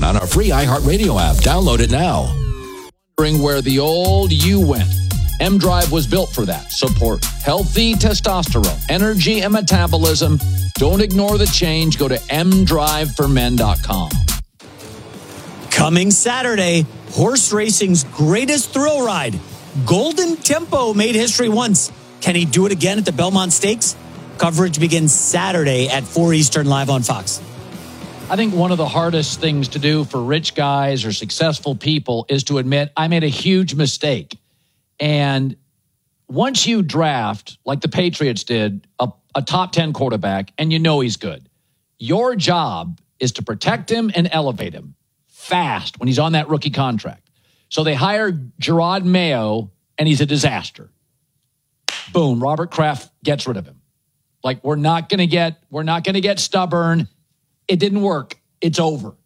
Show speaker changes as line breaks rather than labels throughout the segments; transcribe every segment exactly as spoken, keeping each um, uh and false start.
on our free iHeartRadio app. Download it now. Wondering where the old you went? M-Drive was built for that. Support healthy testosterone, energy, and metabolism. Don't ignore the change. Go to m drive for men dot com.
Coming Saturday, horse racing's greatest thrill ride. Golden Tempo made history once. Can he do it again at the Belmont Stakes? Coverage begins Saturday at four Eastern, live on Fox.
I think one of the hardest things to do for rich guys or successful people is to admit, I made a huge mistake. And once you draft, like the Patriots did, a, a top ten quarterback, and you know he's good, your job is to protect him and elevate him fast when he's on that rookie contract. So they hired Gerard Mayo, and he's a disaster. Boom, Robert Kraft gets rid of him. Like, we're not going to get, we're not going to get stubborn. It didn't work. It's over.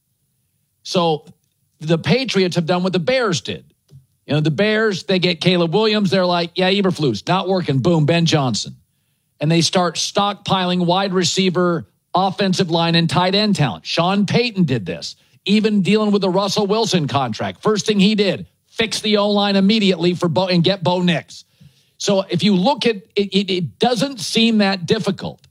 So the Patriots have done what the Bears did. You know, the Bears, they get Caleb Williams. They're like, yeah, Eberflus, not working. Boom, Ben Johnson. And they start stockpiling wide receiver, offensive line, and tight end talent. Sean Payton did this, even dealing with the Russell Wilson contract. First thing he did, fix the O-line immediately for Bo and get Bo Nix. So if you look at it, it, it doesn't seem that difficult.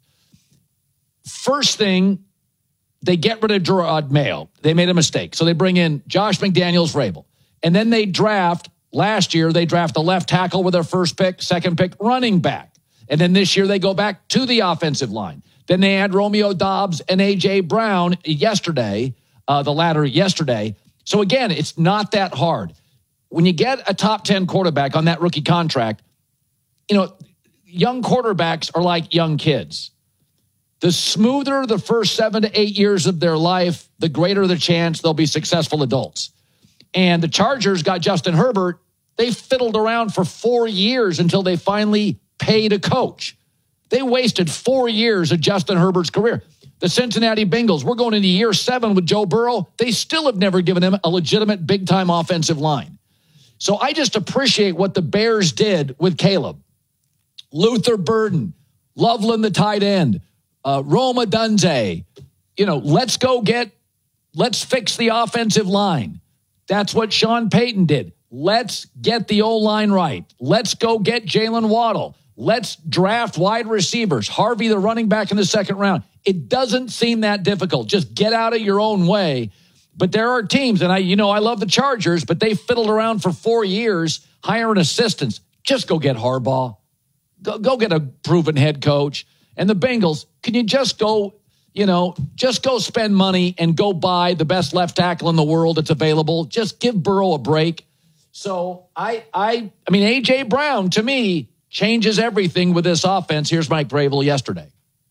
First thing, they get rid of Gerard Mayo. They made a mistake. So they bring in Josh McDaniels, Rabel. And then they draft, last year, they draft the left tackle with their first pick, second pick, running back. And then this year, they go back to the offensive line. Then they add Romeo Doubs and A J. Brown yesterday, uh, the latter yesterday. So again, it's not that hard. When you get a top ten quarterback on that rookie contract, you know, young quarterbacks are like young kids. The smoother the first seven to eight years of their life, the greater the chance they'll be successful adults. And the Chargers got Justin Herbert. They fiddled around for four years until they finally paid a coach. They wasted four years of Justin Herbert's career. The Cincinnati Bengals, we're going into year seven with Joe Burrow. They still have never given him a legitimate big-time offensive line. So I just appreciate what the Bears did with Caleb. Luther Burden, Loveland the tight end, uh, Roma Dunze. You know, let's go get, let's fix the offensive line. That's what Sean Payton did. Let's get the O-line right. Let's go get Jalen Waddle. Let's draft wide receivers. Harvey, the running back in the second round. It doesn't seem that difficult. Just get out of your own way. But there are teams, and I, you know, I love the Chargers, but they fiddled around for four years hiring assistants. Just go get Harbaugh. Go, go get a proven head coach. And the Bengals, can you just go, you know, just go spend money and go buy the best left tackle in the world that's available? Just give Burrow a break. So I, I, I mean, A J. Brown, to me, changes everything with this offense. Here's Mike Vrabel yesterday.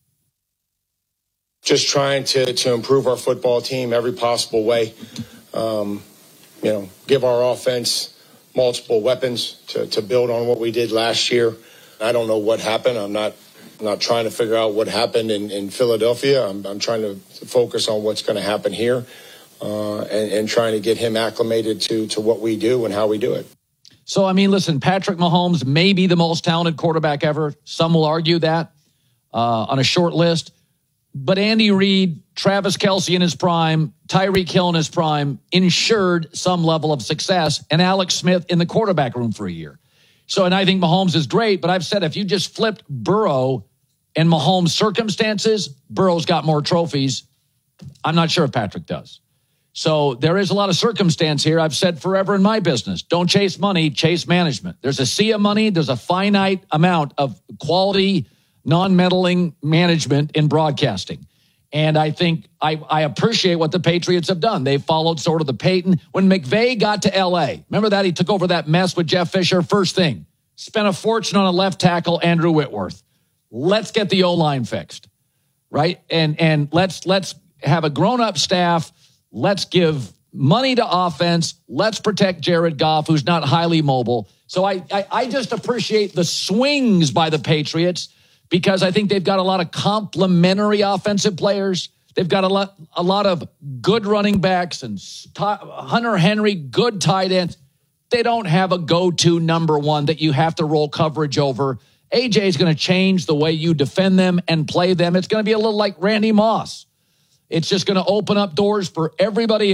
Just trying to, to improve our football team every possible way. Um, you know, give our offense multiple weapons to, to build on what we did last year. I don't know what happened. I'm not I'm not trying to figure out what happened in, in Philadelphia. I'm, I'm trying to focus on what's going to happen here uh, and, and trying to get him acclimated to, to what we do and how we do it.
So, I mean, listen, Patrick Mahomes may be the most talented quarterback ever. Some will argue that uh, on a short list. But Andy Reid, Travis Kelce in his prime, Tyreek Hill in his prime, ensured some level of success, and Alex Smith in the quarterback room for a year. So, and I think Mahomes is great, but I've said if you just flipped Burrow and Mahomes' circumstances, Burrow's got more trophies. I'm not sure if Patrick does. So there is a lot of circumstance here. I've said forever in my business, don't chase money, chase management. There's a sea of money. There's a finite amount of quality, non-meddling management in broadcasting. And I think I, I appreciate what the Patriots have done. They followed sort of the Peyton. When McVay got to L A, remember that? He took over that mess with Jeff Fisher. First thing, spent a fortune on a left tackle, Andrew Whitworth. Let's get the O-line fixed, right? And and let's let's have a grown-up staff. Let's give money to offense. Let's protect Jared Goff, who's not highly mobile. So I I, I just appreciate the swings by the Patriots, because I think they've got a lot of complementary offensive players. They've got a lot, a lot of good running backs and Hunter Henry, good tight ends. They don't have a go-to number one that you have to roll coverage over. A J is going to change the way you defend them and play them. It's going to be a little like Randy Moss. It's just going to open up doors for everybody